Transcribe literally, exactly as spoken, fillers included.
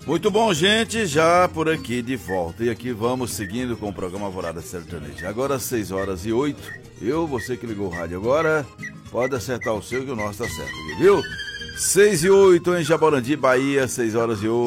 Muito bom, gente, já por aqui de volta. E aqui vamos seguindo com o programa Alvorada Sertaneja. Agora seis horas e oito. Eu, você que ligou o rádio agora, pode acertar o seu que o nosso tá certo, viu? seis e oito em Jaborandi, Bahia, seis horas e oito.